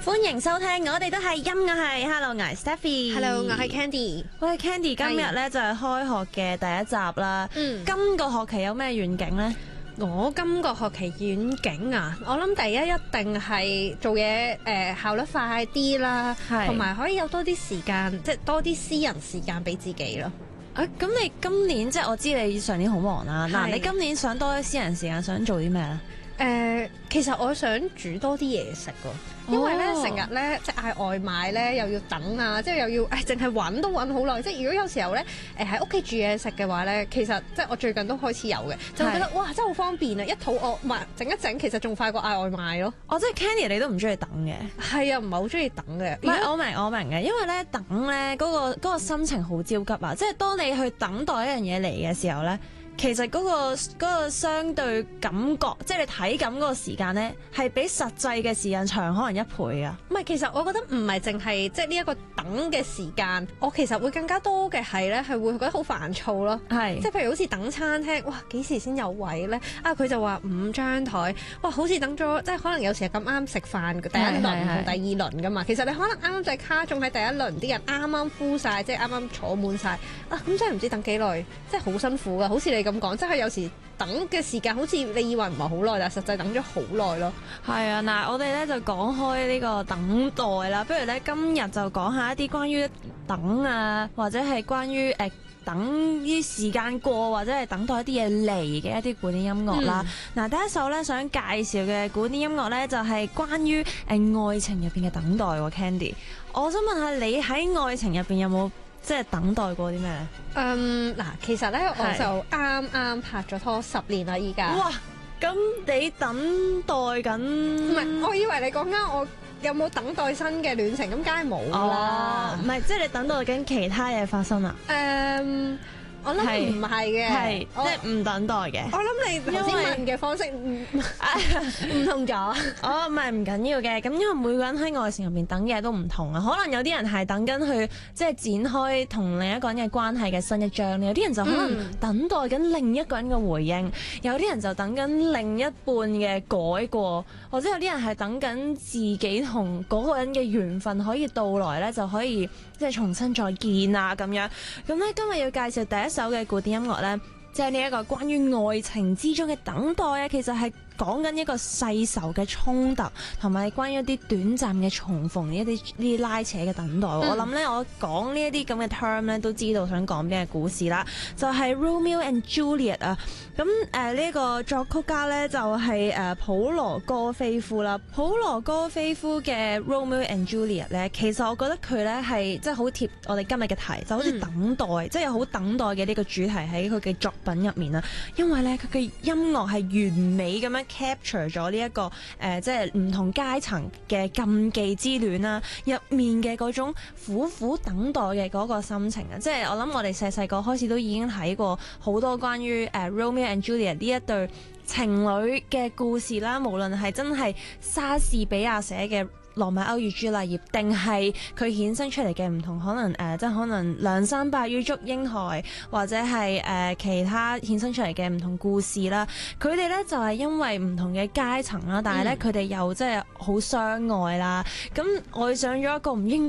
歡迎收聽，我哋都係音，我係 Hello， 我係 Stephy。Hello， 我係 Candy。 喂，Candy， 今日咧就係開學嘅第一集啦。今個學期有咩願景呢？ 我今個學期願景啊，我諗第一定係做嘢效率快啲啦，同埋可以有多啲時間，即係多啲私人時間俾自己咯。 咁你今年即係我知你上年好忙啦，嗱，你今年想多啲私人時間，想做啲咩咧？ 其實我想煮多啲嘢食喎，因為咧成日咧即係嗌外賣咧又要等啊，即係又要淨係揾都揾好耐。即係如果有時候咧喺屋企煮嘢食嘅話咧，其實即係我最近都開始有嘅，就會覺得哇真係好方便啊！一肚餓唔係整一整，其實仲快過嗌外賣咯。 即係 Candy 你都唔中意等嘅？係啊，唔係好中意等嘅。 唔係我明嘅，因為咧等咧嗰個心情好焦急啊！即係當你去等待一樣嘢嚟嘅時候咧。其實嗰個相對感覺，即係你體感嗰個時間咧，係比實際嘅時間長可能1倍啊！ 唔係，其實我覺得唔係淨係即係呢一個等嘅時間，我其實會更加多嘅係咧，係會覺得好煩躁咯。即係譬如好似等餐廳，哇幾時先有位咧？佢就話5張台，哇好似等咗，即係可能有時係咁啱食飯第一輪同第二輪噶嘛。其實你可能啱啱就係卡中喺第一輪，啲人啱啱敷晒，即係啱啱坐滿晒。咁真係唔知等幾耐，即係好辛苦噶，好似你咁講，即係有時等嘅時間好似你以為唔係好耐，但係實際等咗好耐咯。係啊，嗱，我哋咧就講開呢個等待啦，不如咧今日就講下一啲關於等啊，或者係關於等啲時間過，或者係等待一啲嘢嚟嘅一啲古典音樂啦。嗱，第一首咧想介紹嘅古典音樂咧就係關於愛情入邊嘅等待喎，Candy。我想問下你喺愛情入邊有冇即係等待過啲咩咧？ 其實咧我就啱啱拍咗拖10年啦，依家。 哇！咁你等待緊？ 唔係，我以為你講緊我有冇等待新嘅戀情，咁梗係冇啦。 唔係，即係你等待緊其他嘢發生啊？ 我諗唔係嘅， 即係唔等待嘅。 我諗你頭先問嘅方式唔同咗。 唔係唔緊要嘅，咁因為每個人喺愛情入邊等嘅嘢都唔同啊。可能有啲人係等緊去即係展開同另一個人嘅關係嘅新一章，有啲人就可能等待緊另一個人嘅回應，有啲人就等緊另一半嘅改過，或者有啲人係等緊自己同嗰個人嘅緣分可以到來咧，就可以即係重新再見啊咁樣。咁咧今日要介紹第一首嘅古典音樂咧，即係呢一個關於愛情之中嘅等待啊，其實係講緊一個世仇嘅衝突，同埋關於一啲短暫嘅重逢，呢啲拉扯嘅等待。我諗咧，我講呢一啲咁嘅 term 咧，都知道想講邊個故事啦。就係 Romeo and Juliet 啊。咁呢個作曲家咧就係普羅戈菲夫啦。普羅戈菲夫嘅 Romeo and Juliet 咧，其實我覺得佢咧係即係好貼我哋今日嘅題，就好似等待，即係有好等待嘅呢個主題喺佢嘅作品入面啦。因為咧佢嘅音樂係完美咁樣capture 咗呢一個即係唔同階層嘅禁忌之戀啦，入面嘅嗰種苦苦等待嘅嗰個心情啊！即係我諗我哋細個開始都已經睇過好多關於Romeo and Juliet 呢一對情侶嘅故事啦，無論係真係莎士比亞寫嘅羅密歐與朱麗葉，定係佢衍生出嚟嘅唔同，可能即係可能梁山伯與祝英台，或者係其他衍生出嚟嘅唔同故事啦。佢哋咧就係因為唔同嘅階層啦，但係咧佢哋又即係好相愛啦。咁愛上咗一個唔應該